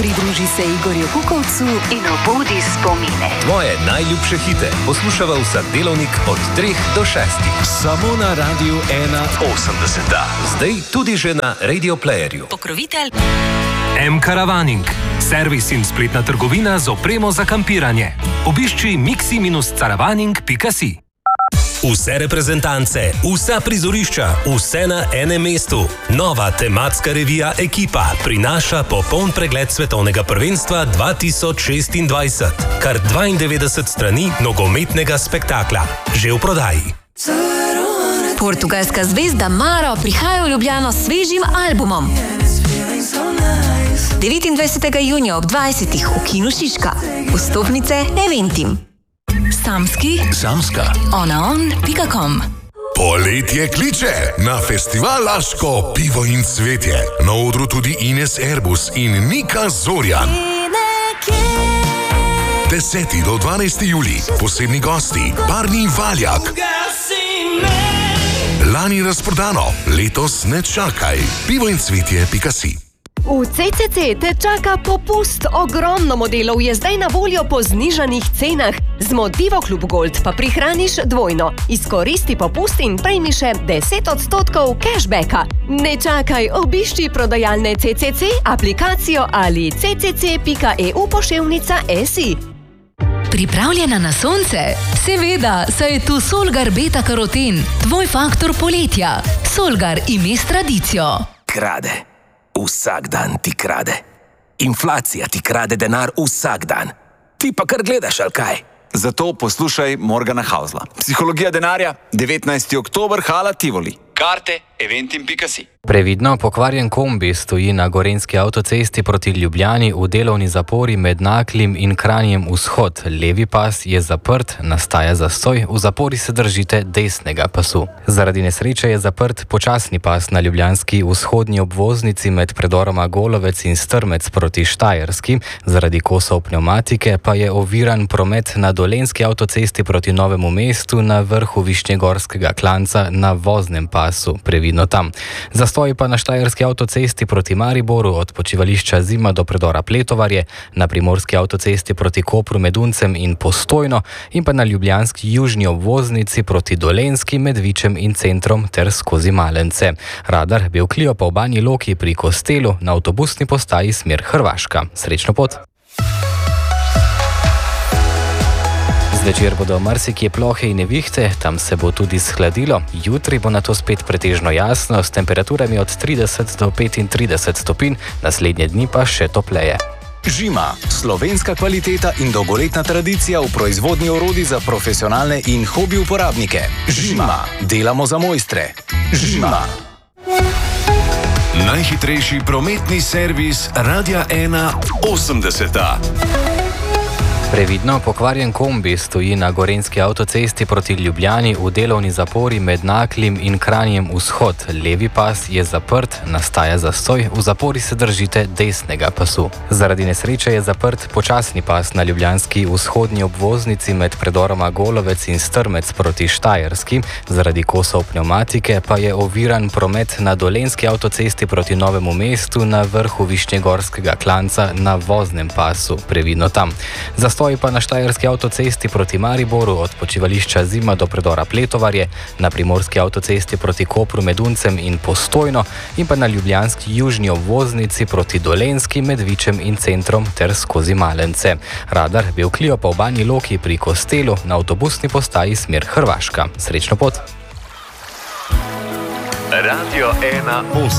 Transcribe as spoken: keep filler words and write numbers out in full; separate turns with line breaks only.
Pridruži se Igorju Kukovcu in obudi spomine.
Tvoje najljubše hite poslušava vsak delovnik od treh do šestih.
Samo na Radiu ena osemdeset.
Zdaj tudi že na Radio Playerju.
Pokrovitelj
M-Caravaning. Servis in spletna trgovina z opremo za kampiranje. Obišči mixi caravaning pika si.
Vse reprezentance, vsa prizorišča, vse na enem mestu. Nova tematska revija Ekipa prinaša popoln pregled svetovnega prvenstva dva tisoč šestindvajset. Kar dvaindevetdeset strani nogometnega spektakla. Že v prodaji.
Portugalska zvezda Maro prihaja v Ljubljano s svežim albumom. devetindvajsetega junija ob dvajsetih v Kinu Šiška. Vstopnice Eventim. Samski,
Samska,
onaon pika com.
Poletje kliče na festival Laško pivo in cvetje. Na odru tudi Ines Erbus in Nika Zorjan. deseti do dvanajsti julij, posebni gosti, Barni Valjak. Lani razprodano, letos ne čakaj. pivo in cvetje pika si.
V C C C te čaka popust. Ogromno modelov je zdaj na voljo po znižanih cenah. Z Motivo Klub Gold pa prihraniš dvojno. Izkoristi popust in prejmi še deset odstotkov cashbacka. Ne čakaj, obišči prodajalne C C C, aplikacijo ali c c c pika e u poševnica si.
Pripravljena na sonce? Seveda, saj je tu Solgar Beta Karoten, tvoj faktor poletja. Solgar ime s tradicijo.
Krade. Vsak dan ti krade. Inflacija ti krade denar vsak dan. Ti pa kar gledaš, ali kaj?
Zato poslušaj Morgana Hausla. Psihologija denarja, devetnajsti oktober, Hala Tivoli. Karte eventim pika si.
Previdno pokvarjen kombi stoji na gorenjski avtocesti proti Ljubljani v delovni zapori med Naklim in Kranjem vzhod. Levi pas je zaprt, nastaja zastoj, v zapori se držite desnega pasu. Zaradi nesreče je zaprt počasni pas na ljubljanski vzhodni obvoznici med predoroma Golovec in Strmec proti Štajerski. Zaradi kosov pnevmatike pa je oviran promet na dolenjski avtocesti proti Novemu mestu na vrhu Višnjegorskega klanca na voznem pasu. Previdno tam. Zastoj pa na Štajerski avtocesti proti Mariboru od počivališča Zima do predora Pletovarje, na primorski avtocesti proti Kopru med Uncem in Postojno in pa na ljubljanski južni obvoznici proti Dolenjski med Vičem in Centrom ter skozi Malence. Radar bil Clio pa v Banji Loki pri Kostelu na avtobusni postaji smer Hrvaška. Srečno pot! Zvečer bodo marsikje plohe in nevihte, tam se bo tudi shladilo. Jutri bo nato spet pretežno jasno, s temperaturami od trideset do petintrideset stopinj, naslednje dni pa še topleje.
Žima, slovenska kvaliteta in dolgoletna tradicija v proizvodnji orodij za profesionalne in hobi uporabnike. Žima, delamo za mojstre. Žima.
Najhitrejši prometni servis Radia ena osemdeset.
Previdno pokvarjen kombi stoji na gorenjski avtocesti proti Ljubljani v delovni zapori med Naklim in Kranjem vzhod. Levi pas je zaprt, nastaja zastoj, v zapori se držite desnega pasu. Zaradi nesreče je zaprt počasni pas na ljubljanski vzhodni obvoznici med predoroma Golovec in Strmec proti Štajerski. Zaradi kosov pnevmatike pa je oviran promet na dolenjski avtocesti proti Novemu mestu na vrhu Višnjegorskega klanca na voznem pasu. Previdno tam. Zastoj pa na Štajerski avtocesti proti Mariboru od počivališča Zima do predora Pletovarje, na primorski avtocesti proti Kopru med Uncem in Postojno in pa na ljubljanski južni obvoznici proti Dolenjski med Vičem in Centrom ter skozi Malence. Radar bil Clio pa v Banji Loki pri Kostelu na avtobusni postaji smer Hrvaška. Srečno pot!
Radio ena osemdeset.